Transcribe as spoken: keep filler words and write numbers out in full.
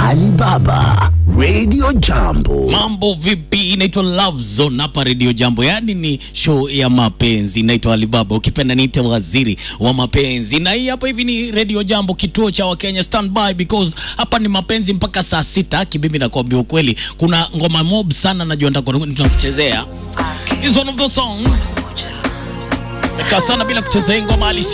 Alibaba Radio Jambo. Mambo vipi? Inaitwa Love Zone hapa Radio Jambo. Yani ni show ya mapenzi. Inaitwa Alibaba, ukipenda niite waziri wa mapenzi. Na hii hapa hivi ni Radio Jambo, kituo cha Wakenya. Stand by because hapa ni mapenzi mpaka saa sita. Kibibi nakwambia ukweli, kuna ngoma mob sana najua nitakuchezea. Is one of the songs. Nika sana bila kuchezea ngoma ali